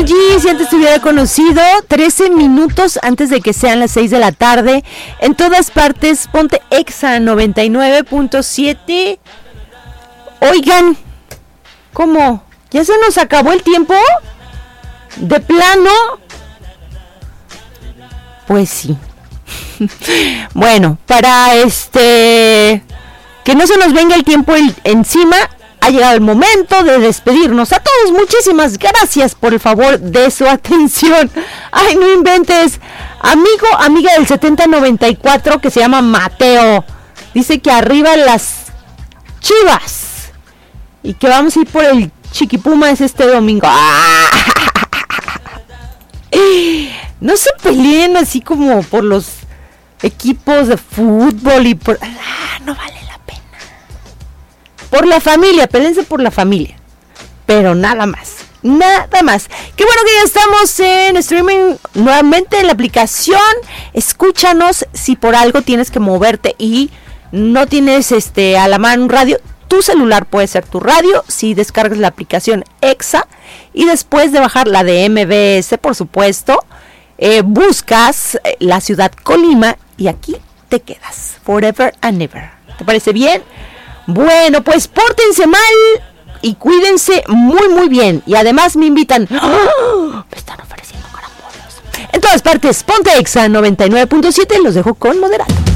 Karol G, si antes te hubiera conocido, 13 minutos antes de que sean las 6 de la tarde. En todas partes, ponte Exa 99.7. Oigan, ¿cómo? ¿Ya se nos acabó el tiempo? ¿De plano? Pues sí. Bueno, para que no se nos venga el tiempo encima, ha llegado el momento de despedirnos. A todos, muchísimas gracias por el favor de su atención. Ay, no inventes. Amiga del 7094 que se llama Mateo, dice que arriba las Chivas y que vamos a ir por el Chiquipumas este domingo. ¡Ah! No se peleen así como por los equipos de fútbol y por... no vale la pena. Por la familia, pélense por la familia. Pero nada más. Nada más. Qué bueno que ya estamos en streaming nuevamente en la aplicación. Escúchanos. Si por algo tienes que moverte y no tienes a la mano un radio, tu celular puede ser tu radio si descargas la aplicación Exa y después de bajar la de MBS, por supuesto, buscas la ciudad Colima y aquí te quedas forever and ever. ¿Te parece bien? Bueno, pues pórtense mal y cuídense muy muy bien. Y además me invitan. ¡Oh! Me están ofreciendo carambolos. En todas partes, ponte Exa 99.7. Los dejo con Moderato.